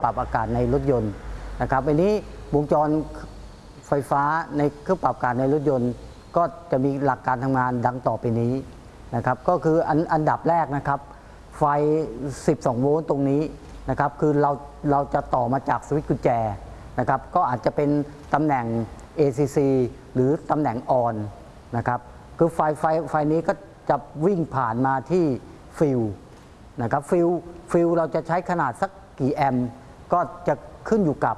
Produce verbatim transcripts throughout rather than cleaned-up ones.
ปรับอากาศในรถยนต์นะครับอันนี้วงจรไฟฟ้าในเครื่องปรับอากาศในรถยนต์ก็จะมีหลักการทำงานดังต่อไปนี้นะครับก็คืออันอันดับแรกนะครับไฟสิบสองโวลต์ตรงนี้นะครับคือเราเราจะต่อมาจากสวิตช์กุญแจนะครับก็อาจจะเป็นตำแหน่ง เอ ซี ซี หรือตำแหน่งออนนะครับคือไฟไฟไฟนี้ก็จะวิ่งผ่านมาที่ฟิลนะครับฟิลฟิลเราจะใช้ขนาดสักกี่แอมป์ก็จะขึ้นอยู่กับ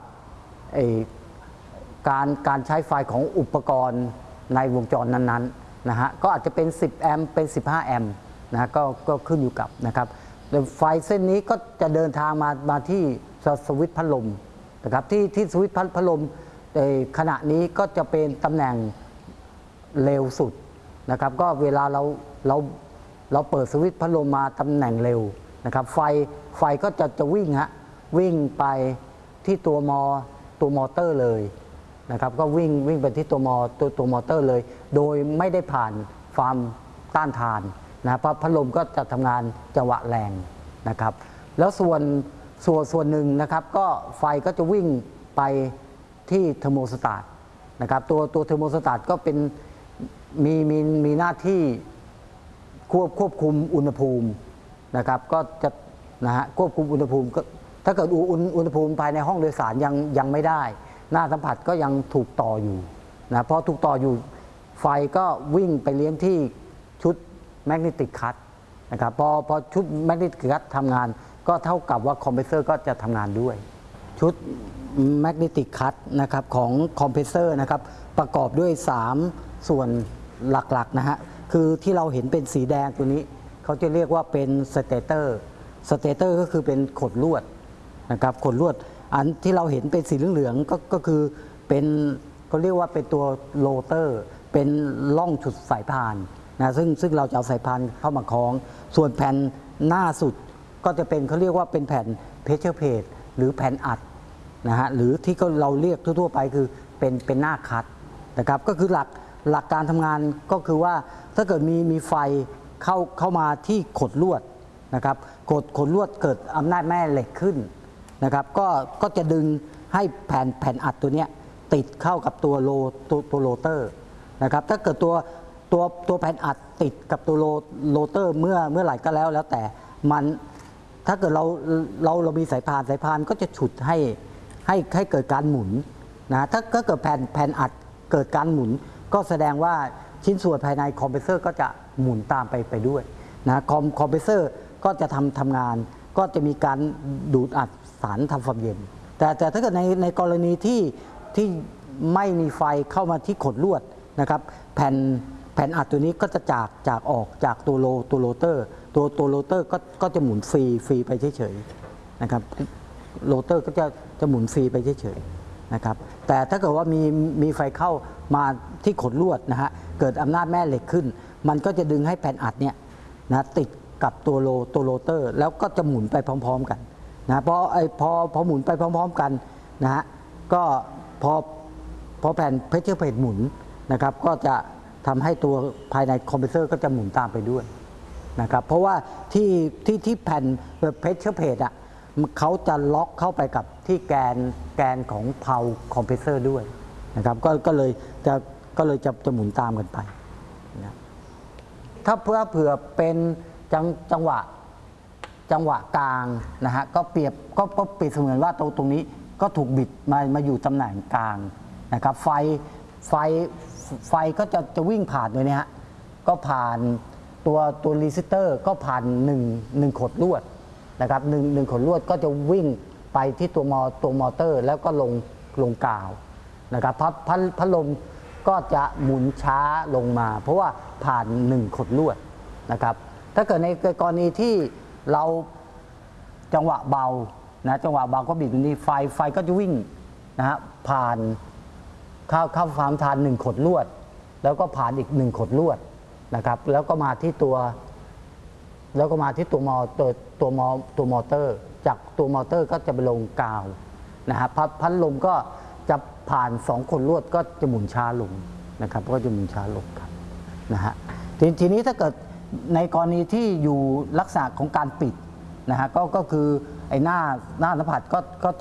การการใช้ไฟของอุปกรณ์ในวงจรนั้นๆนะฮะก็อาจจะเป็นสิบแอมป์เป็นสิบห้าแอมป์นะก็ก็ขึ้นอยู่กับนะครับไฟเส้นนี้ก็จะเดินทางมามาที่สวิตช์พัดลมนะครับที่ที่สวิตช์พัดลมขณะนี้ก็จะเป็นตำแหน่งเร็วสุดนะครับก็เวลาเราเราเราเปิดสวิตช์พัดลมมาตำแหน่งเร็วนะครับไฟไฟก็จะจะวิ่งฮะวิ่งไปที่ตัวมอตัวมอเตอร์เลยนะครับก็วิ่งวิ่งไปที่ตัวมอตัวตัวมอเตอร์เลยโดยไม่ได้ผ่านความต้านทานนะเพราะพัดลมก็จะทำงานจังหวะแรงนะครับแล้วส่วนส่วนส่วนหนึ่งนะครับก็ไฟก็จะวิ่งไปที่เทอร์โมสตาตนะครับตัวตัวเทอร์โมสตาตก็เป็นมีมีมีหน้าที่ควบควบคุมอุณหภูมินะครับก็จะนะฮะควบคุมอุณหภูมิก็ถ้าเกิดอุณอุณหภูมิภายในห้องโดยสารยังยังไม่ได้หน้าสัมผัสก็ยังถูกต่ออยู่นะพอถูกต่ออยู่ไฟก็วิ่งไปเลี้ยงที่ชุดแมกเนติกคัตนะครับพอพอชุดแมกเนติกคัตทำงานก็เท่ากับว่าคอมเพรสเซอร์ก็จะทำงานด้วยชุดแมกเนติกคัตนะครับของคอมเพรสเซอร์นะครับประกอบด้วยสามส่วนหลักๆนะฮะคือที่เราเห็นเป็นสีแดงตัวนี้เขาจะเรียกว่าเป็นสเตเตอร์สเตเตอร์ก็คือเป็นขดลวดนะครับขดลวดอันที่เราเห็นเป็นสีเหลืองๆก็ก็คือเป็นเขาเรียกว่าเป็นตัวโรเตอร์เป็นล่องฉุดสายพานนะซึ่งซึ่งเราจะเอาสายพานเข้ามาคล้องส่วนแผ่นหน้าสุดก็จะเป็นเขาเรียกว่าเป็นแผ่นเพชเชอร์เพจหรือแผ่นอัดนะฮะหรือที่เราเรียกทั่วๆไปคือเป็นเป็นหน้าคัดนะครับก็คือหลักหลักการทำงานก็คือว่าถ้าเกิดมีมีไฟเข้าเข้ามาที่ขดลวดนะครับขดขดลวดเกิดอำนาจแม่เหล็กขึ้นนะครับก็ก็จะดึงให้แผ่นแผ่นอัดตัวนี้ติดเข้ากับตัวโลตัวตัวโรเตอร์นะครับถ้าเกิดตัวตัวตัวแผ่นอัดติดกับตัวโลโรเตอร์เมื่อเมื่อไหร่ก็แล้วแล้วแต่มันถ้าเกิดเราเราเรามีสายพานสายพานก็จะฉุดให้ให้ให้เกิดการหมุนนะถ้าก็เกิดแผ่นแผ่นอัดเกิดการหมุนก็แสดงว่าชิ้นส่วนภายในคอมเพรสเซอร์ก็จะหมุนตามไปไปด้วยนะคอมคอมเพรสเซอร์ก็จะทำทำงานก็จะมีการดูดอัดสารทำความเย็นแต่แต่ถ้าเกิดในในกรณีที่ที่ไม่มีไฟเข้ามาที่ขดลวดนะครับแผ่นแผ่นอัดตัวนี้ก็จะจากจากออกจากตัวโลตัวโรเตอร์ตัวตัวโรเตอร์ก็ก็จะหมุนฟรีฟรีไปเฉยๆนะครับโรเตอร์ก็จะจะหมุนฟรีไปเฉยๆนะครับแต่ถ้าเกิดว่ามีมีไฟเข้ามาที่ขดลวดนะฮะเกิดอำนาจแม่เหล็กขึ้นมันก็จะดึงให้แผ่นอัดเนี่ยนะติดกับตัวโลตัวโรเตอร์แล้วก็จะหมุนไปพร้อมๆกันนะพอไอพอพอหมุนไปพร้อมๆกันนะฮะก็พอพอแผ่นเพชเชอร์เพจหมุนนะครับก็จะทำให้ตัวภายในคอมเพรสเซอร์ก็จะหมุนตามไปด้วยนะครับเพราะว่าที่ที่ที่แผ่นเพชเชอร์เพจอ่ะเขาจะล็อกเข้าไปกับที่แกนแกนของเพาคอมเพรสเซอร์ด้วยนะครับก็ก็เลยจะก็เลยจะจะหมุนตามกันไปนะถ้าเพื่อเผื่อเป็นจังจังหวะจังหวะกลางนะฮะก็เปรียบก็ก็เปรียบเสมือนว่าตรงตรงนี้ก็ถูกบิดมามาอยู่ตำแหน่งกลางนะครับไฟไฟไฟก็จะจะวิ่งผ่านเลยเนี่ยฮะก็ผ่านตัวตัวรีซิสเตอร์ก็ผ่านหนึ่งหนึ่งขดลวดนะครับหนึ่งหนึ่งขดลวดก็จะวิ่งไปที่ตัวมอตัวมอเตอร์แล้วก็ลงลงกาวนะครับพัดพัดพัดลมก็จะหมุนช้าลงมาเพราะว่าผ่านหนึ่งขดลวดนะครับถ้าเกิดในกรณีที่เราจังหวะเบานะจังหวะเบาก็บิดนี้ไฟไฟก็จะวิ่งนะฮะผ่านเข้าเข้าความทานหนึ่งขดลวดแล้วก็ผ่านอีกหนึ่งขดลวดนะครับแล้วก็มาที่ตัวแล้วก็มาที่ตัวมอตัวตัวมอตัวมอเตอร์จากตัวมอเตอร์ก็จะไปลงกาวนะฮะพัดพัดลมก็จะผ่านสองขดลวดก็จะหมุนช้าลงนะครับก็จะหมุนช้าลงครับนะฮะทีทีนี้ถ้าเกิดในกรณีที่อยู่ลักษณะของการปิดนะฮะก็ก็คือไอ้หน้าหน้าสัมผัสก็ก็